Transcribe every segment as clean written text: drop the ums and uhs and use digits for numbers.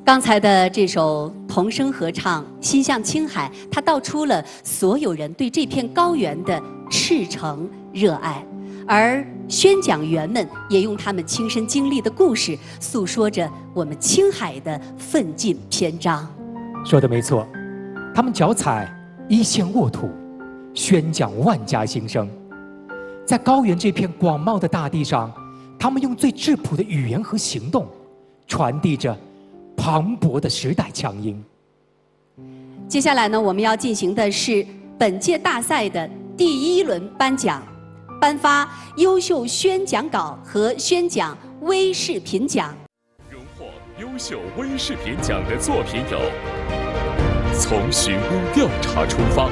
刚才的这首童声合唱《心向青海》，它道出了所有人对这片高原的赤诚热爱，而宣讲员们也用他们亲身经历的故事，诉说着我们青海的奋进篇章。 说的没错，他们脚踩一线沃土，宣讲万家兴生。在高原这片广袤的大地上，他们用最质朴的语言和行动，传递着磅礴的时代强音。 接下来呢，我们要进行的是本届大赛的第1轮颁奖，颁发优秀宣讲稿和宣讲微视频奖。 荣获优秀微视频奖的作品有：从寻屋调查出发，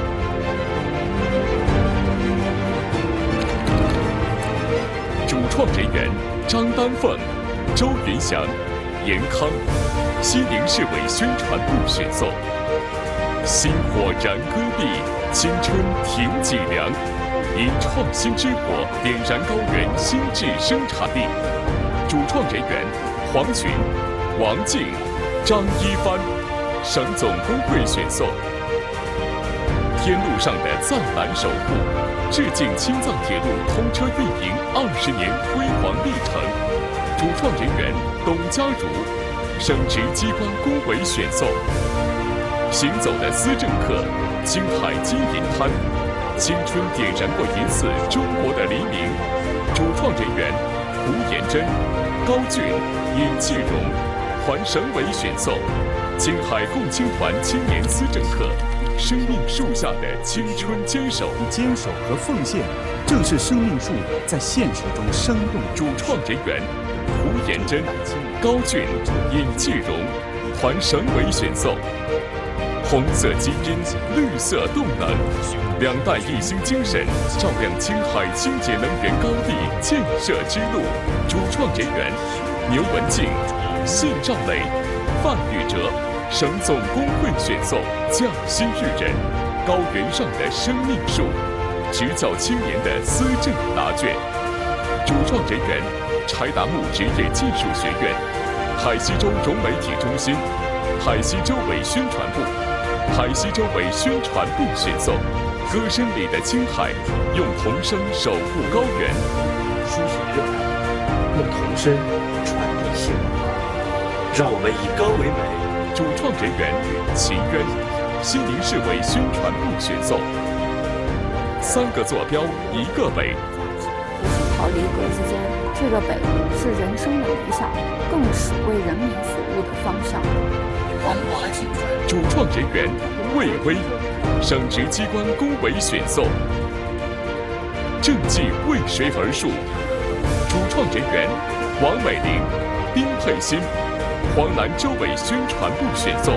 主创人员张丹凤、周云祥、严康，西宁市委宣传部选送。星火燃戈壁，青春挺脊梁，以创新之火点燃高原新质生产力。主创人员黄群、王静、张一帆，省总工会选送。天路上的藏蓝守护，致敬青藏铁路通车运营20年辉煌历程。主创人员董佳茹，省直机关工委选送。行走的思政客，青海金银滩，青春点燃过一次中国的黎明。主创人员胡延珍、高俊、尹继荣，环省委选送。青海共青团青年思政客，生命树下的青春坚守。 坚守和奉献，正是生命树在现实中生动。 主创人员胡延珍、高俊、尹继荣，环省委选送。红色基因，绿色动能，两弹一星精神，照亮青海清洁能源高地建设之路。主创人员牛文静、信兆磊、范宇哲，省总工会选送。匠心育人，高原上的生命树，执教青年的思政答卷。主创人员柴达木职业技术学院、海西州融媒体中心、海西州委宣传部。海西州委宣传部选送。歌声里的青海，用童声守护高原。 书写热爱，用童声传递希望。让我们以歌为美。 主创人员秦渊，西宁市委宣传部选送。3个坐标，1个北。 不是逃离格子间，这个北是人生的理想，更是为人民服务的方向。 主创人员魏巍，省直机关工委选送。政绩为谁而树？主创人员王美玲、丁佩欣，黄南州委宣传部选送。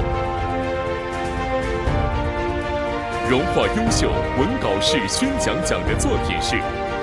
荣获优秀文稿式宣讲奖的作品是：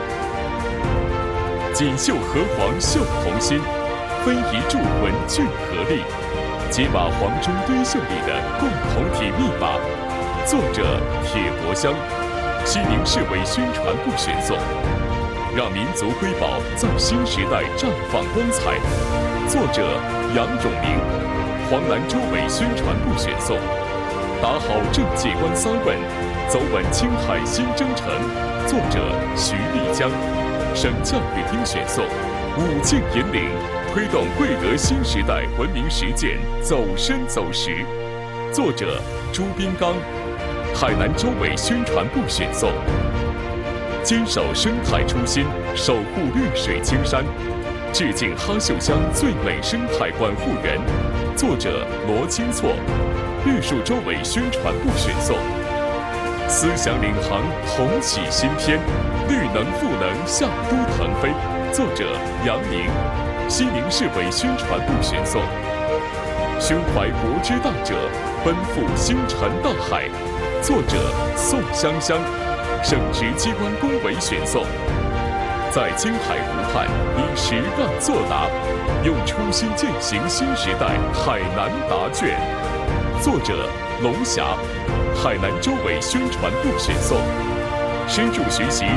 锦绣河黄绣童心，非遗铸文聚合力。解码黄中堆绣里的共同体密码。作者铁伯香，西宁市委宣传部选送。让民族瑰宝在新时代绽放光彩。作者杨永明，黄南州委宣传部选送。打好政绩观3问，走稳青海新征程。作者徐丽江，省教育厅选送。5境引领，推动贵德新时代文明实践走深走实。作者朱斌刚，海南州委宣传部选送。坚守生态初心，守护绿水青山，致敬哈秀乡最美生态管护员。作者罗清措，绿树州委宣传部选送。思想领航，同启新篇，绿能赋能向都腾飞。作者杨宁，西宁市委宣传部选送。胸怀国之大者，奔赴星辰大海。作者宋香香，省直机关工委选送。在青海湖畔以实干作答，用初心践行新时代海南答卷。作者龙霞，海南州委宣传部选送。深入学习